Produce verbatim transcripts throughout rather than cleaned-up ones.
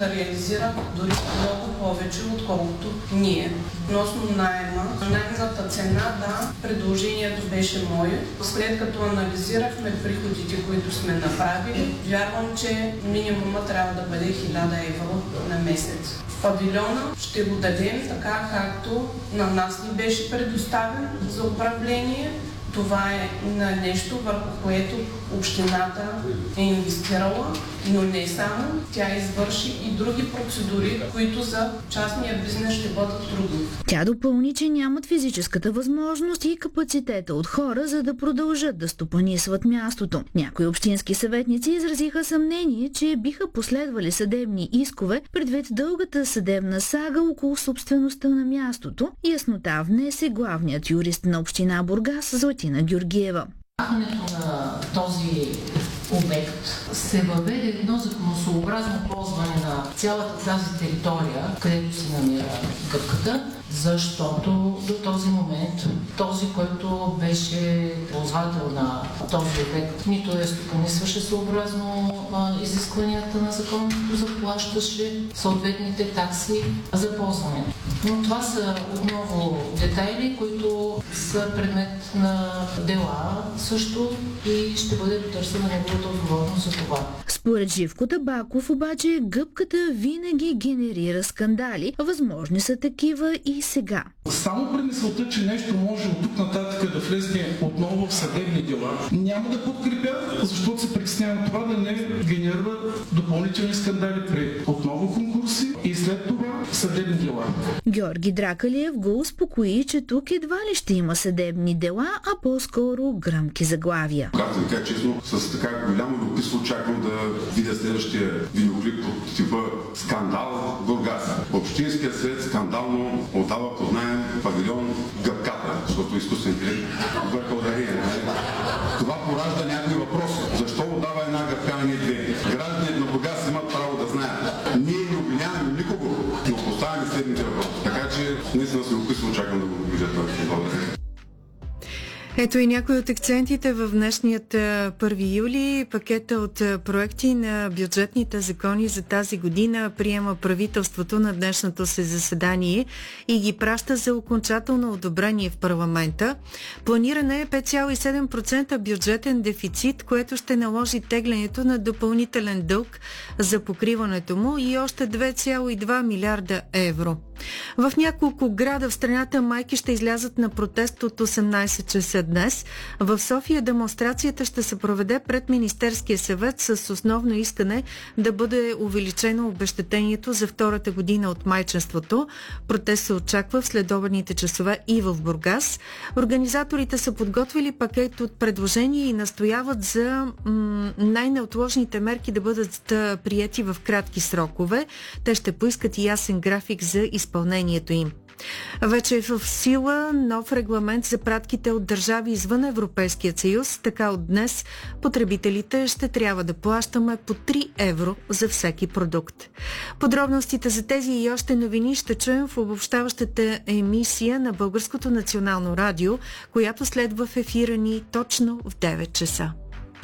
да реализират дори много повече, отколкото ние. Относно найема, наймната цена, да, предложението беше мое. След като анализирахме приходите, които сме направили, вярвам, че минимума трябва да бъде хиляда евро на месец. Павилиона ще го дадем така, както на нас ни беше предоставен за управление. Това е на нещо, върху което общината е инвестирала, но не само. Тя извърши и други процедури, които за частния бизнес ще бъдат трудни. Тя допълни, че нямат физическата възможност и капацитета от хора, за да продължат да стопанисват мястото. Някои общински съветници изразиха съмнение, че биха последвали съдебни искове предвид дългата съдебна сага около собствеността на мястото. Яснота внесе главният юрист на община Бургас Златина Георгиева. Махането на този обект се въведе едно законосъобразно ползване на цялата тази територия, където се намира гъбката, защото до този момент този, който беше ползвател на този обект, нито я стопанисваше съобразно а, изискванията на закон, като заплащаше съответните такси за ползване. Но това са отново детайли, които са предмет на дела също и ще бъде потърсена неговата отговорност за това. Според Живко Табаков обаче гъбката винаги генерира скандали. Възможни са такива и сега. Само при мисълта, че нещо може от тук нататък да влезе отново в съдебни дела, няма да подкрепя, защото се притеснявам това да не генерира допълнителни скандали при отново конкурси и след това съдебни дела. Георги Дракалиев го успокои, че тук едва ли ще има съдебни дела, а по-скоро гръмки заглавия. Както ви кажа честно, с така голямо любопитство очаквам да видя следващия видеоклип от типа скандал в Бургас. Общинският съвет скандално отдава под наем павилион гъбката, защото изкуствен интелект върха ударение. Това поражда някои въпроси. Защо отдава една гъбка, а не две? Гражданите на Бургас имат право да знаят. Ние не обвиняваме никого, но поставяме следните въпроси. Така че наистина се любопитство очаквам да го добижа това. Ето и някои от акцентите в днешният първи юли. Пакета от проекти на бюджетните закони за тази година приема правителството на днешното си заседание и ги праща за окончателно одобрение в парламента. Планиране е пет цяло и седем процента бюджетен дефицит, което ще наложи теглянето на допълнителен дълг за покриването му и още две цяло и две милиарда евро. В няколко града в страната майки ще излязат на протест от осемнайсет часа днес. В София демонстрацията ще се проведе пред Министерския съвет с основно искане да бъде увеличено обезщетението за втората година от майчинството. Протест се очаква в следобедните часове и в Бургас. Организаторите са подготвили пакет от предложения и настояват за м- най-неотложните мерки да бъдат приети в кратки срокове. Те ще поискат и ясен график за изпълнението им. Вече е в сила нов регламент за пратките от държави извън Европейския съюз. Така от днес потребителите ще трябва да плащаме по три евро за всеки продукт. Подробностите за тези и още новини ще чуем в обобщаващата емисия на Българското национално радио, която следва в ефира ни точно в девет часа.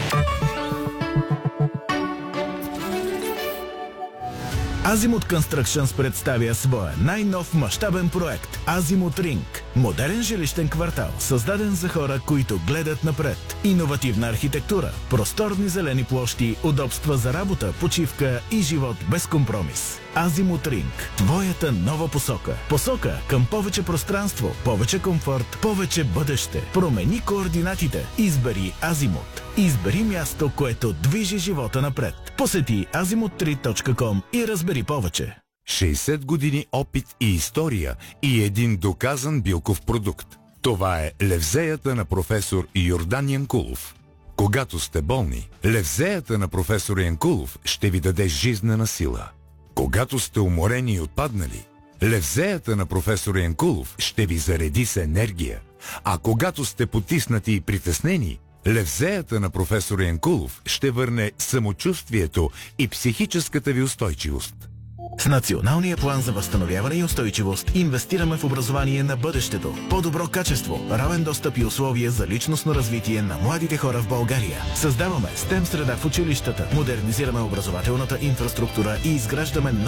Азимут Constructions представя своя най-нов мащабен проект Азимут Ринг. Модерен жилищен квартал, създаден за хора, които гледат напред. Иновативна архитектура, просторни зелени площи, удобства за работа, почивка и живот без компромис. Азимут Ринг. Твоята нова посока. Посока към повече пространство, повече комфорт, повече бъдеще. Промени координатите. Избери Азимут. Избери място, което движи живота напред. Посети азимут три точка ком и разбери повече. шейсет години опит и история и един доказан билков продукт. Това е левзеята на професор Йордан Янкулов. Когато сте болни, левзеята на професор Янкулов ще ви даде жизнена сила. Когато сте уморени и отпаднали, левзеята на професор Янкулов ще ви зареди с енергия. А когато сте потиснати и притеснени, левзеята на професор Янкулов ще върне самочувствието и психическата ви устойчивост. С Националния план за възстановяване и устойчивост инвестираме в образование на бъдещето, по-добро качество, равен достъп и условия за личностно развитие на младите хора в България. Създаваме стем среда в училищата, модернизираме образователната инфраструктура и изграждаме